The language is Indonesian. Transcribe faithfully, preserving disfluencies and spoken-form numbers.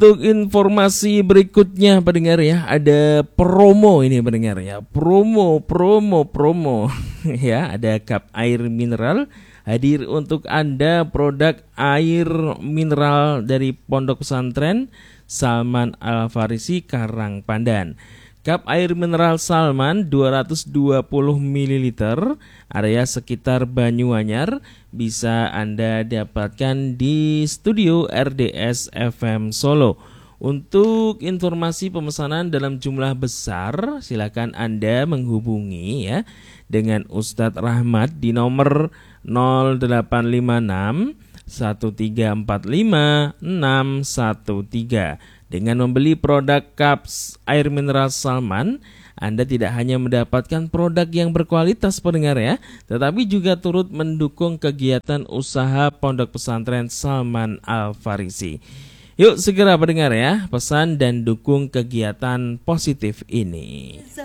Untuk informasi berikutnya pendengar ya, ada promo ini pendengar ya, promo, promo, promo ya, ada cup air mineral hadir untuk Anda, produk air mineral dari Pondok Pesantren Salman Al-Farisi Karangpandan. Cup air mineral Salman dua ratus dua puluh mililiter, area sekitar Banyuanyar, bisa Anda dapatkan di studio R D S F M Solo. Untuk informasi pemesanan dalam jumlah besar, silakan Anda menghubungi ya dengan Ustadz Rahmat di nomor nol delapan lima enam satu tiga empat lima enam satu tiga. Dengan membeli produk cups air mineral Salman, Anda tidak hanya mendapatkan produk yang berkualitas pendengar ya, tetapi juga turut mendukung kegiatan usaha Pondok Pesantren Salman Al-Farisi. Yuk segera pendengar ya, pesan dan dukung kegiatan positif ini.